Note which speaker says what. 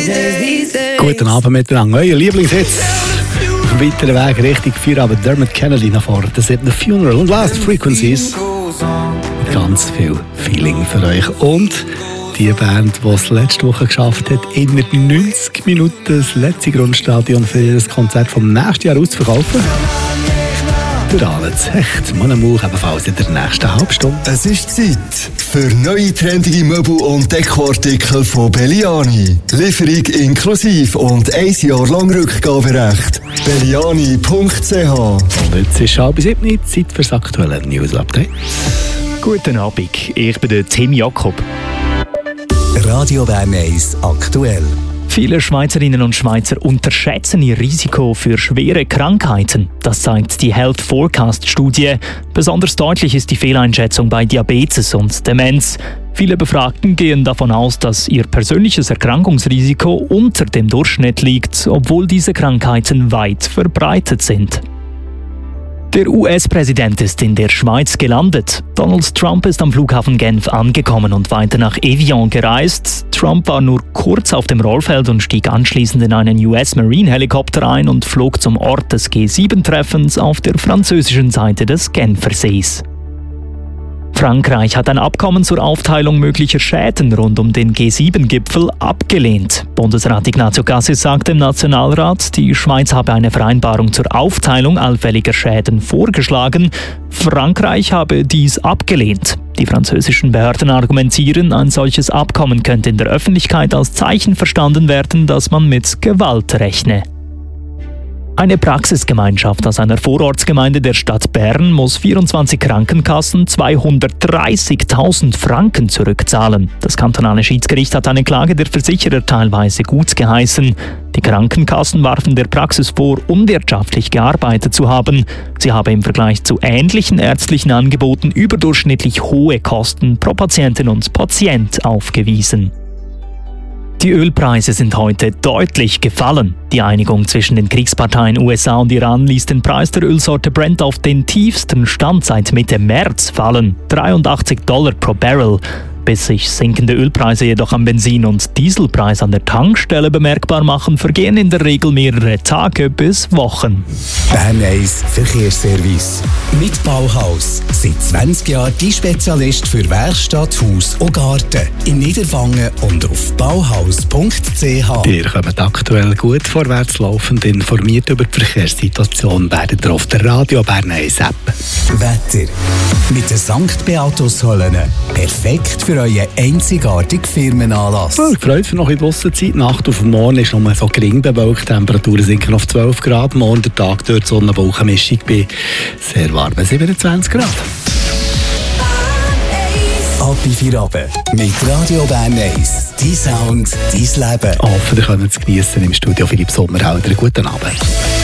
Speaker 1: Guten Abend miteinander. Euer Lieblingshits. Auf dem weiteren Weg Richtung Feierabend Dermot Kennedy nach vorne. Das sind The Funeral und Last Frequencies. Ganz viel Feeling für euch. Und die Band, die es letzte Woche geschafft hat, in 90 Minuten das letzte Grundstadion für ihr Konzert vom nächsten Jahr auszuverkaufen. Der Alex Hecht, Manamur ebenfalls in der nächsten Halbstunde.
Speaker 2: Es ist Zeit für neue trendige Möbel und Dekoartikel von Belliani. Lieferung inklusive und 1 Jahr lang Rückgaberecht. Belliani.ch.
Speaker 1: Und jetzt ist 6:30, Zeit für das aktuelle News-Update.
Speaker 3: Guten Abend, ich bin der Tim Jakob.
Speaker 2: Radio Bern 1 aktuell.
Speaker 3: Viele Schweizerinnen und Schweizer unterschätzen ihr Risiko für schwere Krankheiten. Das zeigt die Health Forecast-Studie. Besonders deutlich ist die Fehleinschätzung bei Diabetes und Demenz. Viele Befragten gehen davon aus, dass ihr persönliches Erkrankungsrisiko unter dem Durchschnitt liegt, obwohl diese Krankheiten weit verbreitet sind. Der US-Präsident ist in der Schweiz gelandet. Donald Trump ist am Flughafen Genf angekommen und weiter nach Evian gereist. Trump war nur kurz auf dem Rollfeld und stieg anschließend in einen US-Marine-Helikopter ein und flog zum Ort des G7-Treffens auf der französischen Seite des Genfersees. Frankreich hat ein Abkommen zur Aufteilung möglicher Schäden rund um den G7-Gipfel abgelehnt. Bundesrat Ignazio Cassis sagte im Nationalrat, die Schweiz habe eine Vereinbarung zur Aufteilung allfälliger Schäden vorgeschlagen. Frankreich habe dies abgelehnt. Die französischen Behörden argumentieren, ein solches Abkommen könnte in der Öffentlichkeit als Zeichen verstanden werden, dass man mit Gewalt rechne. Eine Praxisgemeinschaft aus einer Vorortsgemeinde der Stadt Bern muss 24 Krankenkassen 230.000 Franken zurückzahlen. Das kantonale Schiedsgericht hat eine Klage der Versicherer teilweise gutsgeheißen. Die Krankenkassen warfen der Praxis vor, unwirtschaftlich gearbeitet zu haben. Sie habe im Vergleich zu ähnlichen ärztlichen Angeboten überdurchschnittlich hohe Kosten pro Patientin und Patient aufgewiesen. Die Ölpreise sind heute deutlich gefallen. Die Einigung zwischen den Kriegsparteien USA und Iran ließ den Preis der Ölsorte Brent auf den tiefsten Stand seit Mitte März fallen. $83 pro Barrel. Bis sich sinkende Ölpreise jedoch am Benzin- und Dieselpreis an der Tankstelle bemerkbar machen, vergehen in der Regel mehrere Tage bis Wochen.
Speaker 2: Bern 1 Verkehrsservice. Mit Bauhaus. Seit 20 Jahren die Spezialist für Werkstatt, Haus und Garten. In Niederwangen und auf bauhaus.ch.
Speaker 1: Ihr kommt aktuell gut vorwärts laufend informiert über die Verkehrssituation, werdet ihr auf der Radio Bern 1 App.
Speaker 2: Wetter. Mit der St. Beatus-Höllen. Perfekt für euren einzigartigen Firmenanlass.
Speaker 1: Ja, gefreut für noch in der Aussenzeit. Nacht auf morgen ist noch so gering bewölkt. Temperaturen sinken auf 12 Grad. Morgen der Tag dort Sonne-Wolkenmischung bei sehr warmen 27 Grad.
Speaker 2: Ab in Feierabend mit Radio Bern 1. Dein Sound, dein Leben.
Speaker 1: Hoffen, ihr könnt es geniessen im Studio Philipp Sommerhalder. Guten Abend.